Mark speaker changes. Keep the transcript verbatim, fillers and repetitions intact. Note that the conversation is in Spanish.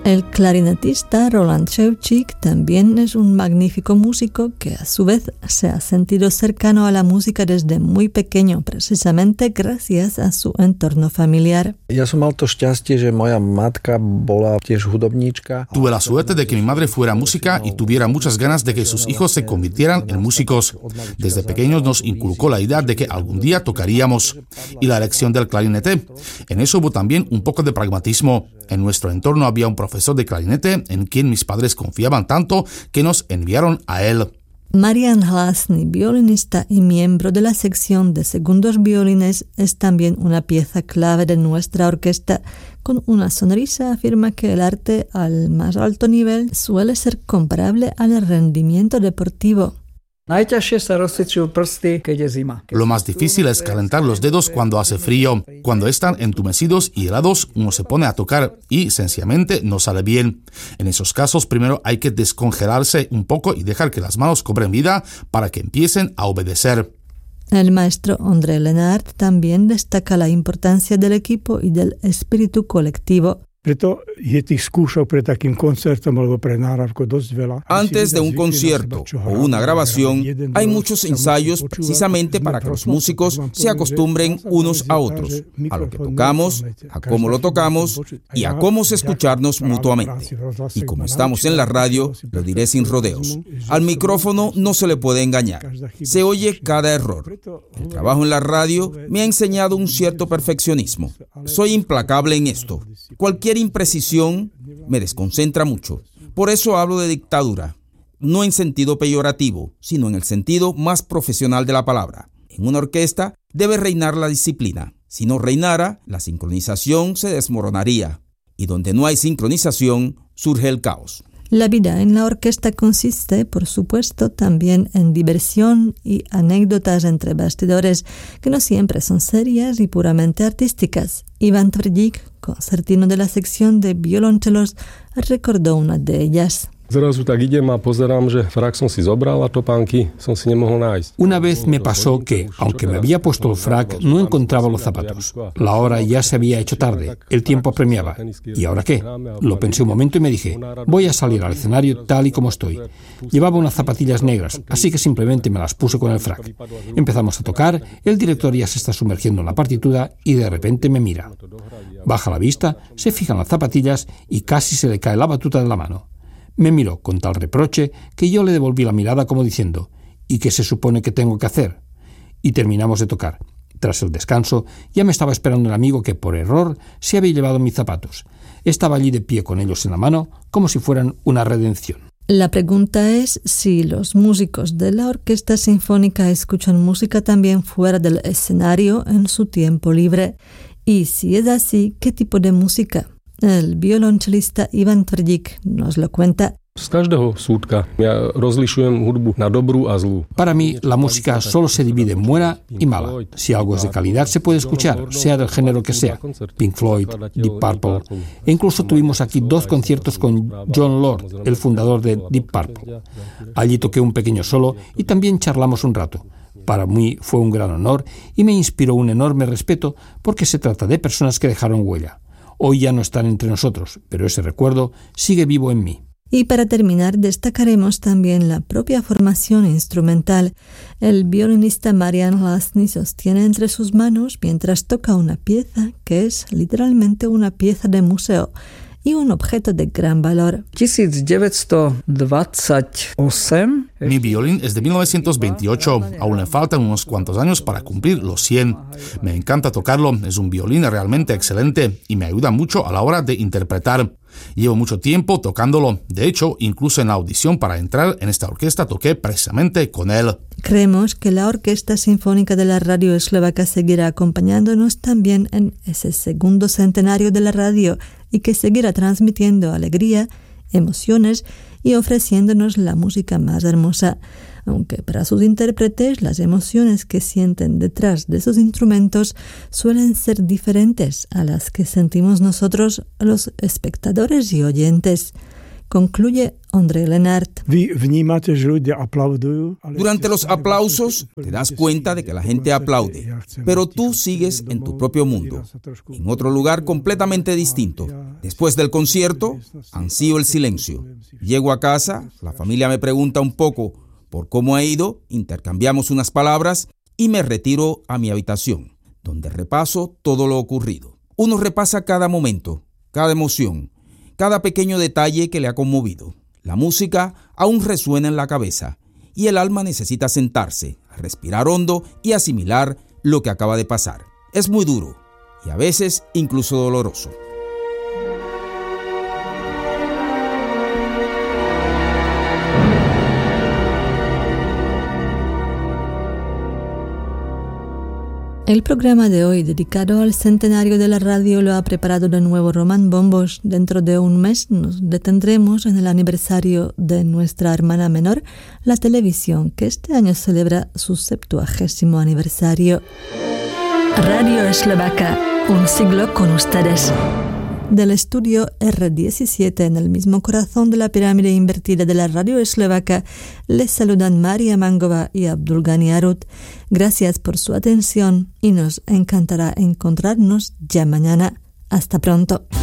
Speaker 1: El clarinetista Roland Ševčík también es un magnífico músico que a su vez se ha sentido cercano a la música desde muy pequeño, precisamente gracias a su entorno familiar.
Speaker 2: Ja som mal to šťastie, že moja matka bola tiež hudobníčka.
Speaker 3: Tuve la suerte de que mi madre fuera música y tuviera muchas ganas de que sus hijos se convirtieran en músicos. Desde pequeños nos inculcó la idea de que algún día tocaríamos. Y la elección del clarinete. En eso hubo también un poco de pragmatismo. En nuestro entorno había un profesor de clarinete en quien mis padres confiaban tanto que nos enviaron a él.
Speaker 1: Marian Hlasný, violinista y miembro de la sección de segundos violines, es también una pieza clave de nuestra orquesta. Con una sonrisa afirma que el arte al más alto nivel suele ser comparable al rendimiento deportivo.
Speaker 3: Lo más difícil es calentar los dedos cuando hace frío. Cuando están entumecidos y helados, uno se pone a tocar y sencillamente no sale bien. En esos casos, primero hay que descongelarse un poco y dejar que las manos cobren vida para que empiecen a obedecer.
Speaker 1: El maestro André Lenard también destaca la importancia del equipo y del espíritu colectivo.
Speaker 4: Antes de un concierto o una grabación, hay muchos ensayos precisamente para que los músicos se acostumbren unos a otros, a lo que tocamos, a cómo lo tocamos y a cómo escucharnos mutuamente. Y como estamos en la radio, lo diré sin rodeos. Al micrófono no se le puede engañar. Se oye cada error. El trabajo en la radio me ha enseñado un cierto perfeccionismo. Soy implacable en esto. Cualquier imprecisión me desconcentra mucho. Por eso hablo de dictadura, no en sentido peyorativo, sino en el sentido más profesional de la palabra. En una orquesta debe reinar la disciplina. Si no reinara, la sincronización se desmoronaría. Y donde no hay sincronización, surge el caos.
Speaker 1: La vida en la orquesta consiste, por supuesto, también en diversión y anécdotas entre bastidores que no siempre son serias y puramente artísticas. Ivan Tvrdík, concertino de la sección de violonchelos, recordó una de ellas.
Speaker 5: Zrazu tak idem a pozerám, že frak som si zobral a topánky som si nemohol nájsť.
Speaker 6: Una vez me pasó que, aunque me había puesto el frac, no encontraba los zapatos. La hora ya se había hecho tarde, el tiempo apremiaba. ¿Y ahora qué? Lo pensé un momento y me dije, voy a salir al escenario tal y como estoy. Llevaba unas zapatillas negras, así que simplemente me las puse con el frac. Empezamos a tocar, el director ya se está sumergiendo en la partitura y de repente me mira. Baja la vista, se fija en las zapatillas y casi se le cae la batuta de la mano. Me miró con tal reproche que yo le devolví la mirada como diciendo, ¿y qué se supone que tengo que hacer? Y terminamos de tocar. Tras el descanso, ya me estaba esperando el amigo que, por error, se había llevado mis zapatos. Estaba allí de pie con ellos en la mano, como si fueran una redención.
Speaker 1: La pregunta es si los músicos de la Orquesta Sinfónica escuchan música también fuera del escenario en su tiempo libre. Y si es así, ¿qué tipo de música? El violonchelista Ivan Tvrdík nos lo cuenta.
Speaker 5: Z každého súdka ja rozlišujem hudbu na dobrú a zlú.
Speaker 6: Para mí, la música solo se divide en buena y mala. Si algo es de calidad, se puede escuchar, sea del género que sea. Pink Floyd, Deep Purple. E incluso tuvimos aquí dos conciertos con Jon Lord, el fundador de Deep Purple. Allí toqué un pequeño solo y también charlamos un rato. Para mí fue un gran honor y me inspiró un enorme respeto porque se trata de personas que dejaron huella. Hoy ya no están entre nosotros, pero ese recuerdo sigue vivo en mí.
Speaker 1: Y para terminar, destacaremos también la propia formación instrumental. El violinista Marian Hlasný sostiene entre sus manos mientras toca una pieza que es literalmente una pieza de museo y un objeto de gran valor.
Speaker 3: Mi violín es de mil novecientos veintiocho, aún le faltan unos cuantos años para cumplir los cien. Me encanta tocarlo, es un violín realmente excelente y me ayuda mucho a la hora de interpretar. Llevo mucho tiempo tocándolo, de hecho, incluso en la audición para entrar en esta orquesta toqué precisamente con él.
Speaker 1: Creemos que la Orquesta Sinfónica de la Radio Eslovaca seguirá acompañándonos también en ese segundo centenario de la radio y que seguirá transmitiendo alegría, emociones y ofreciéndonos la música más hermosa, aunque para sus intérpretes las emociones que sienten detrás de sus instrumentos suelen ser diferentes a las que sentimos nosotros los espectadores y oyentes. concluye Ondřej Lenart.
Speaker 4: Durante los aplausos te das cuenta de que la gente aplaude, pero tú sigues en tu propio mundo, en otro lugar completamente distinto. Después del concierto, ansío el silencio. Llego a casa, la familia me pregunta un poco por cómo ha ido, intercambiamos unas palabras y me retiro a mi habitación, donde repaso todo lo ocurrido. Uno repasa cada momento, cada emoción, cada pequeño detalle que le ha conmovido. La música aún resuena en la cabeza y el alma necesita sentarse, respirar hondo y asimilar lo que acaba de pasar. Es muy duro y a veces incluso doloroso.
Speaker 1: El programa de hoy, dedicado al centenario de la radio, lo ha preparado de nuevo Román Bombos. Dentro de un mes nos detendremos en el aniversario de nuestra hermana menor, la televisión, que este año celebra su septuagésimo aniversario. Radio Eslovaca, un siglo con ustedes. Del estudio erre diecisiete, en el mismo corazón de la pirámide invertida de la radio eslovaca, les saludan María Mangova y Abdul Ghani Arut. Gracias por su atención y nos encantará encontrarnos ya mañana. Hasta pronto.